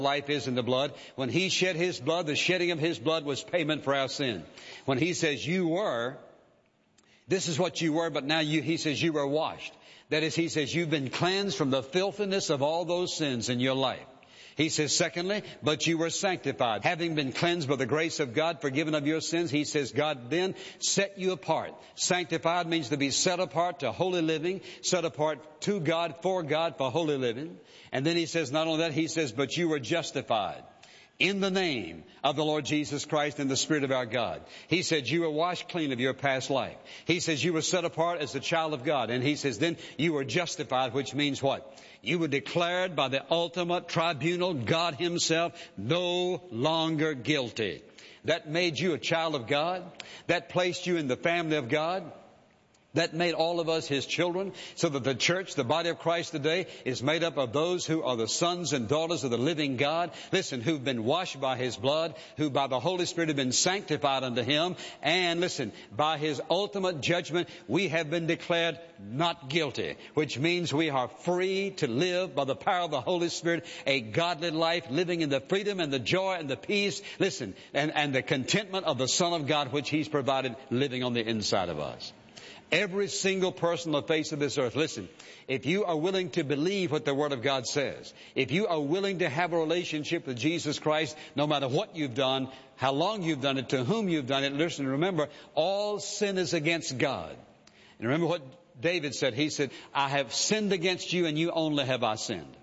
life is in the blood. When He shed His blood, the shedding of His blood was payment for our sin. When He says you were, this is what you were, but now He says you were washed. That is, He says you've been cleansed from the filthiness of all those sins in your life. He says, secondly, but you were sanctified. Having been cleansed by the grace of God, forgiven of your sins, He says God then set you apart. Sanctified means to be set apart to holy living, set apart to God, for holy living. And then He says, not only that, He says, but you were justified in the name of the Lord Jesus Christ and the Spirit of our God. He said you were washed clean of your past life. He says you were set apart as a child of God. And He says then you were justified, which means what? You were declared by the ultimate tribunal, God Himself, no longer guilty. That made you a child of God. That placed you in the family of God. That made all of us His children, so that the church, the body of Christ today, is made up of those who are the sons and daughters of the living God. Listen, who've been washed by His blood, who by the Holy Spirit have been sanctified unto Him. And listen, by His ultimate judgment, we have been declared not guilty, which means we are free to live by the power of the Holy Spirit, a godly life, living in the freedom and the joy and the peace, listen, and the contentment of the Son of God, which He's provided living on the inside of us. Every single person on the face of this earth, listen, if you are willing to believe what the Word of God says, if you are willing to have a relationship with Jesus Christ, no matter what you've done, how long you've done it, to whom you've done it, listen, remember, all sin is against God. And remember what David said. He said, I have sinned against you and you only have I sinned.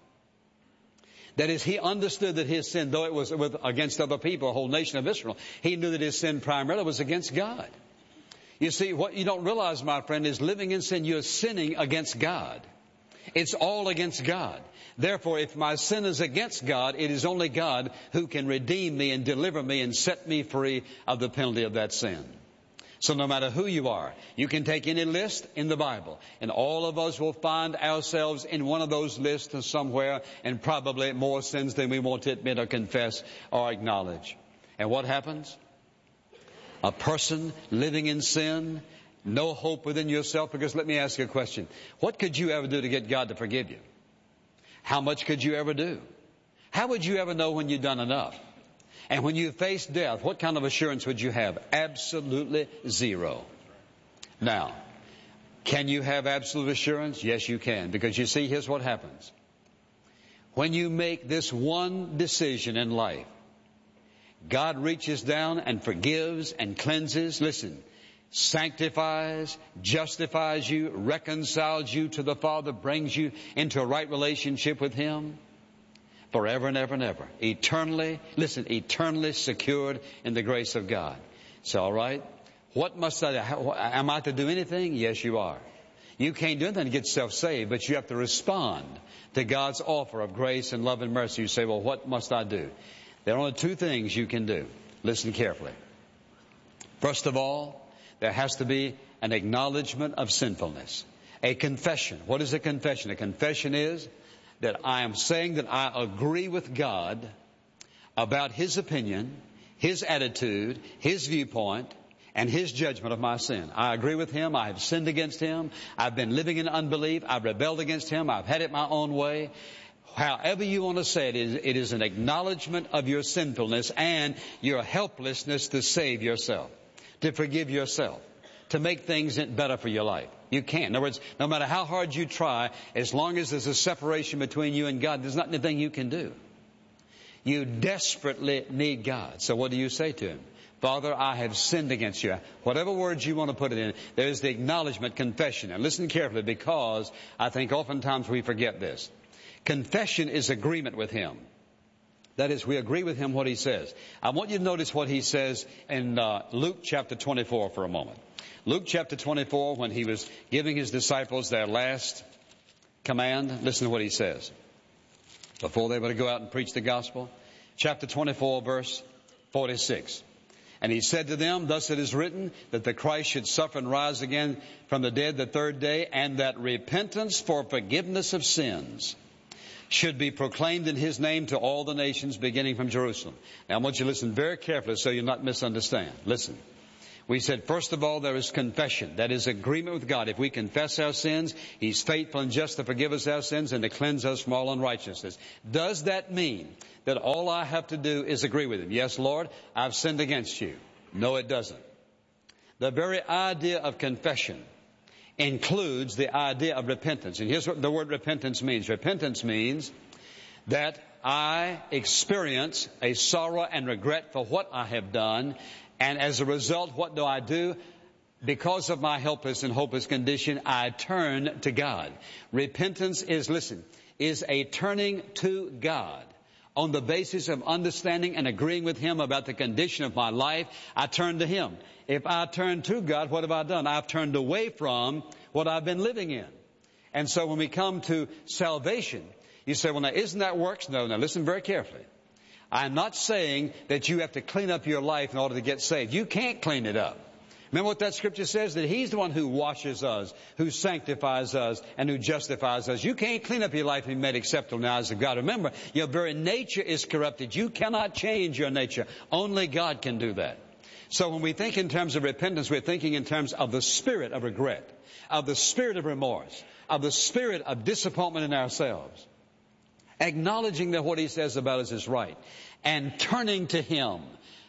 That is, he understood that his sin, though it was against other people, a whole nation of Israel, he knew that his sin primarily was against God. You see, what you don't realize, my friend, is living in sin, you're sinning against God. It's all against God. Therefore, if my sin is against God, it is only God who can redeem me and deliver me and set me free of the penalty of that sin. So no matter who you are, you can take any list in the Bible, and all of us will find ourselves in one of those lists somewhere, and probably more sins than we want to admit or confess or acknowledge. And what happens? A person living in sin, no hope within yourself, because let me ask you a question. What could you ever do to get God to forgive you? How much could you ever do? How would you ever know when you've done enough? And when you face death, what kind of assurance would you have? Absolutely zero. Now, can you have absolute assurance? Yes, you can. Because you see, here's what happens. When you make this one decision in life, God reaches down and forgives and cleanses. Listen, sanctifies, justifies you, reconciles you to the Father, brings you into a right relationship with Him forever and ever and ever. Eternally, listen, eternally secured in the grace of God. So, all right, what must I do? Am I to do anything? Yes, you are. You can't do anything to get yourself saved, but you have to respond to God's offer of grace and love and mercy. You say, well, what must I do? There are only two things you can do. Listen carefully. First of all, there has to be an acknowledgement of sinfulness. A confession. What is a confession? A confession is that I am saying that I agree with God about His opinion, His attitude, His viewpoint, and His judgment of my sin. I agree with Him. I have sinned against Him. I've been living in unbelief. I've rebelled against Him. I've had it my own way. However you want to say it is an acknowledgement of your sinfulness and your helplessness to save yourself, to forgive yourself, to make things better for your life. You can't. In other words, no matter how hard you try, as long as there's a separation between you and God, there's not anything you can do. You desperately need God. So what do you say to Him? Father, I have sinned against you. Whatever words you want to put it in, there's the acknowledgement, confession. And listen carefully, because I think oftentimes we forget this. Confession is agreement with Him. That is, we agree with Him what He says. I want you to notice what He says in Luke chapter 24 for a moment. Luke chapter 24, when He was giving His disciples their last command, listen to what He says. Before they were to go out and preach the gospel. Chapter 24, verse 46. And He said to them, thus it is written, that the Christ should suffer and rise again from the dead the third day, and that repentance for forgiveness of sins should be proclaimed in His name to all the nations, beginning from Jerusalem. Now I want you to listen very carefully so you'll not misunderstand. Listen. We said, first of all, there is confession. That is agreement with God. If we confess our sins, He's faithful and just to forgive us our sins and to cleanse us from all unrighteousness. Does that mean that all I have to do is agree with Him? Yes, Lord, I've sinned against You. No, it doesn't. The very idea of confession includes the idea of repentance. And here's what the word repentance means. Repentance means that I experience a sorrow and regret for what I have done. And as a result, what do? Because of my helpless and hopeless condition, I turn to God. Repentance is a turning to God. On the basis of understanding and agreeing with Him about the condition of my life, I turn to Him. If I turn to God, what have I done? I've turned away from what I've been living in. And so when we come to salvation, you say, well, now, isn't that works? No, listen very carefully. I'm not saying that you have to clean up your life in order to get saved. You can't clean it up. Remember what that scripture says? That He's the one who washes us, who sanctifies us, and who justifies us. You can't clean up your life and be made acceptable in the eyes of God. Remember, your very nature is corrupted. You cannot change your nature. Only God can do that. So when we think in terms of repentance, we're thinking in terms of the spirit of regret, of the spirit of remorse, of the spirit of disappointment in ourselves. Acknowledging that what He says about us is right. And turning to Him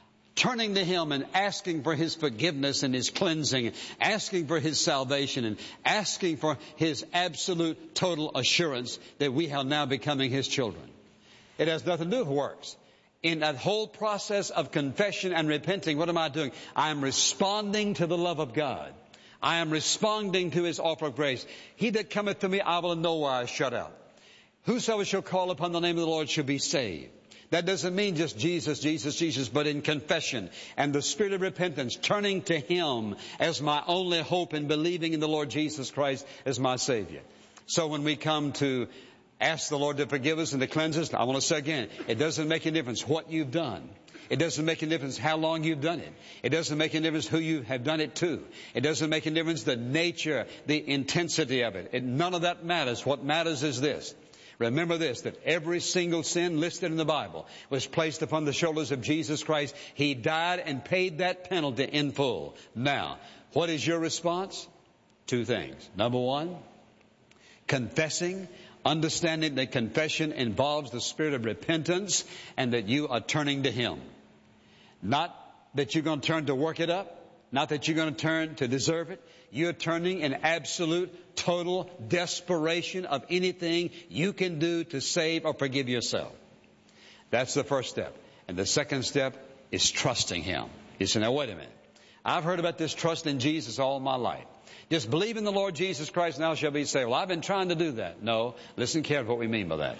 and asking for His forgiveness and His cleansing, asking for His salvation and asking for His absolute total assurance that we are now becoming His children. It has nothing to do with works. In that whole process of confession and repenting, what am I doing? I am responding to the love of God. I am responding to His offer of grace. He that cometh to me, I will in no wise shut out. Whosoever shall call upon the name of the Lord shall be saved. That doesn't mean just Jesus, Jesus, Jesus, but in confession and the spirit of repentance, turning to Him as my only hope and believing in the Lord Jesus Christ as my Savior. So when we come to ask the Lord to forgive us and to cleanse us, I want to say again, it doesn't make any difference what you've done. It doesn't make any difference how long you've done it. It doesn't make any difference who you have done it to. It doesn't make any difference the nature, the intensity of it. None of that matters. What matters is this. Remember this, that every single sin listed in the Bible was placed upon the shoulders of Jesus Christ. He died and paid that penalty in full. Now, what is your response? Two things. Number one, confessing, understanding that confession involves the spirit of repentance and that you are turning to Him. Not that you're going to turn to work it up. Not that you're going to turn to deserve it. You're turning in absolute, total desperation of anything you can do to save or forgive yourself. That's the first step. And the second step is trusting Him. You say, now wait a minute. I've heard about this trust in Jesus all my life. Just believe in the Lord Jesus Christ and thou shalt be saved. Well, I've been trying to do that. No, listen carefully what we mean by that.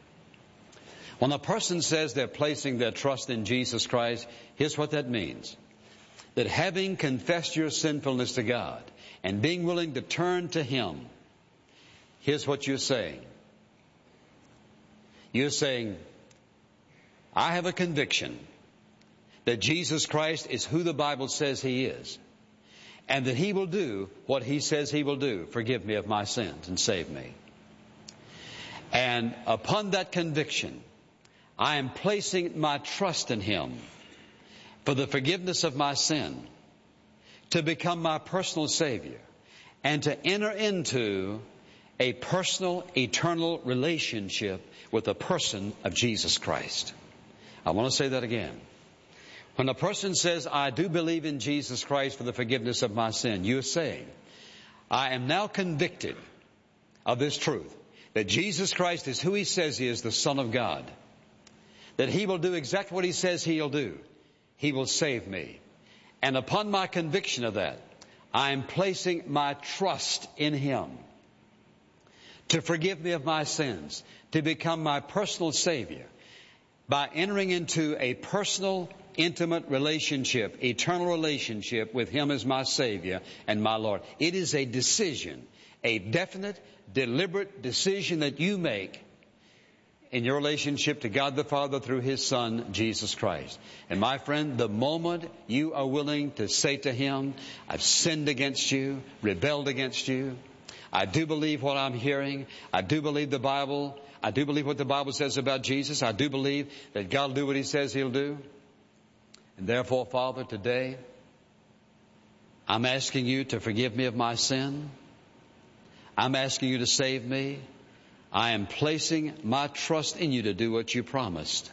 When a person says they're placing their trust in Jesus Christ, here's what that means. That having confessed your sinfulness to God and being willing to turn to Him, here's what you're saying. You're saying, I have a conviction that Jesus Christ is who the Bible says He is, and that He will do what He says He will do, forgive me of my sins and save me. And upon that conviction, I am placing my trust in Him for the forgiveness of my sin, to become my personal Savior, and to enter into a personal, eternal relationship with the person of Jesus Christ. I want to say that again. When a person says, I do believe in Jesus Christ for the forgiveness of my sin, you're saying, I am now convicted of this truth, that Jesus Christ is who He says He is, the Son of God, that He will do exactly what He says He'll do. He will save me. And upon my conviction of that, I am placing my trust in Him to forgive me of my sins, to become my personal Savior by entering into a personal, intimate relationship, eternal relationship with Him as my Savior and my Lord. It is a decision, a definite, deliberate decision that you make in your relationship to God the Father through His Son, Jesus Christ. And my friend, the moment you are willing to say to Him, I've sinned against You, rebelled against You, I do believe what I'm hearing, I do believe the Bible, I do believe what the Bible says about Jesus, I do believe that God will do what He says He'll do. And therefore, Father, today, I'm asking you to forgive me of my sin. I'm asking you to save me. I am placing my trust in you to do what you promised.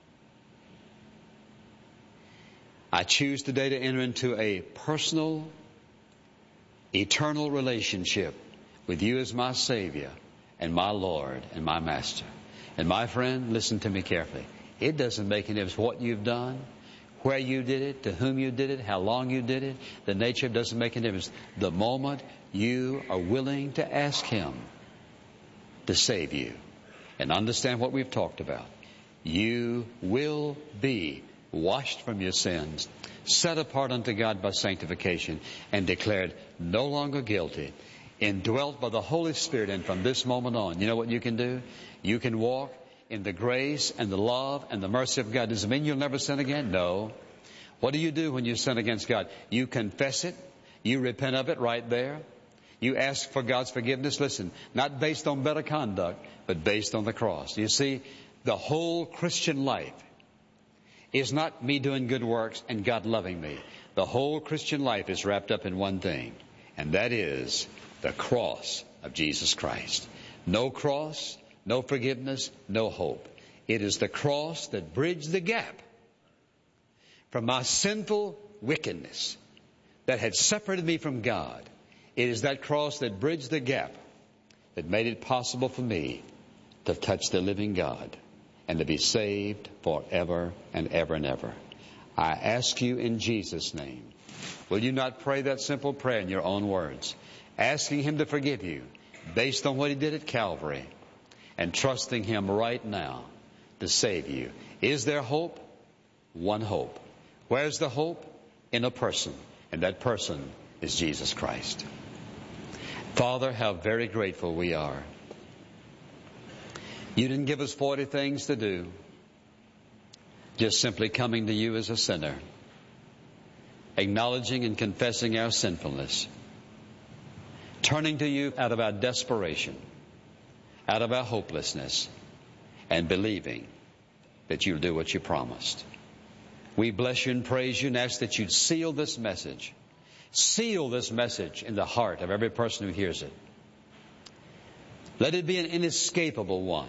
I choose today to enter into a personal, eternal relationship with you as my Savior and my Lord and my Master. And my friend, listen to me carefully. It doesn't make any difference what you've done, where you did it, to whom you did it, how long you did it. The nature doesn't make any difference. The moment you are willing to ask Him to save you and understand what we've talked about, you will be washed from your sins, set apart unto God by sanctification, and declared no longer guilty, indwelt by the Holy Spirit. And from this moment on, you know what you can do? You can walk in the grace and the love and the mercy of God. Does it mean you'll never sin again? No. What do you do when you sin against God? You confess it. You repent of it right there. You ask for God's forgiveness. Listen, not based on better conduct, but based on the cross. You see, the whole Christian life is not me doing good works and God loving me. The whole Christian life is wrapped up in one thing, and that is the cross of Jesus Christ. No cross, no forgiveness, no hope. It is the cross that bridged the gap from my sinful wickedness that had separated me from God. It is that cross that bridged the gap that made it possible for me to touch the living God and to be saved forever and ever and ever. I ask you in Jesus' name, will you not pray that simple prayer in your own words, asking Him to forgive you based on what He did at Calvary, and trusting Him right now to save you? Is there hope? One hope. Where's the hope? In a person, and that person is Jesus Christ. Father, how very grateful we are. You didn't give us 40 things to do, just simply coming to you as a sinner, acknowledging and confessing our sinfulness, turning to you out of our desperation, out of our hopelessness, and believing that you'll do what you promised. We bless you and praise you and ask that you'd seal this message in the heart of every person who hears it. Let it be an inescapable one.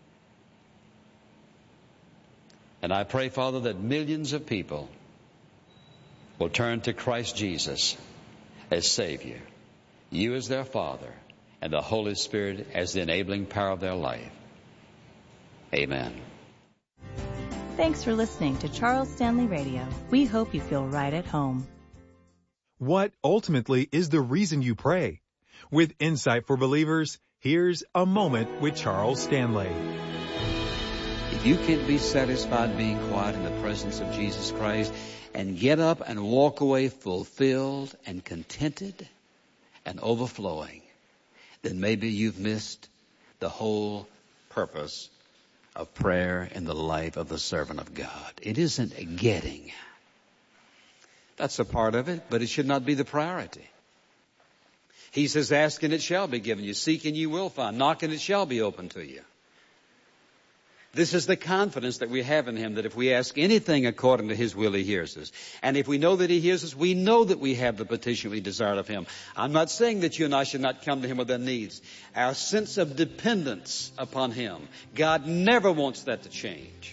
And I pray, Father, that millions of people will turn to Christ Jesus as Savior, you as their Father, and the Holy Spirit as the enabling power of their life. Amen. Thanks for listening to Charles Stanley Radio. We hope you feel right at home. What ultimately is the reason you pray? With Insight for Believers, here's A Moment with Charles Stanley. If you can't be satisfied being quiet in the presence of Jesus Christ and get up and walk away fulfilled and contented and overflowing, then maybe you've missed the whole purpose of prayer in the life of the servant of God. It isn't a getting. That's a part of it, but it should not be the priority. He says, ask and it shall be given you. Seek and you will find. Knock and it shall be opened to you. This is the confidence that we have in Him, that if we ask anything according to His will, He hears us. And if we know that He hears us, we know that we have the petition we desire of Him. I'm not saying that you and I should not come to Him with our needs. Our sense of dependence upon Him, God never wants that to change.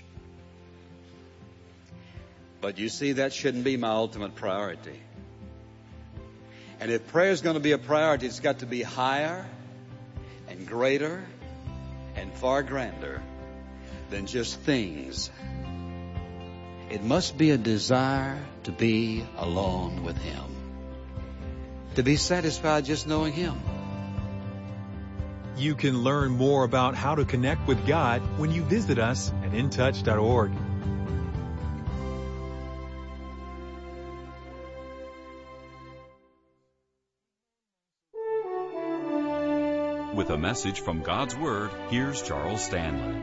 But you see, that shouldn't be my ultimate priority. And if prayer is going to be a priority, it's got to be higher and greater and far grander than just things. It must be a desire to be alone with Him, to be satisfied just knowing Him. You can learn more about how to connect with God when you visit us at intouch.org. With a message from God's Word, here's Charles Stanley.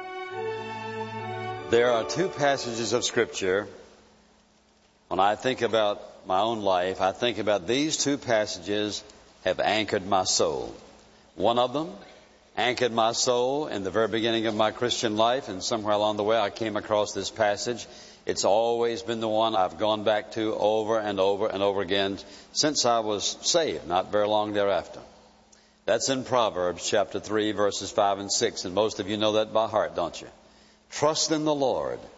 There are two passages of Scripture. When I think about my own life, I think about these two passages have anchored my soul. One of them, anchored my soul in the very beginning of my Christian life, and somewhere along the way I came across this passage. It's always been the one I've gone back to over and over and over again since I was saved, not very long thereafter. That's in Proverbs chapter 3, verses 5 and 6, and most of you know that by heart, don't you? Trust in the Lord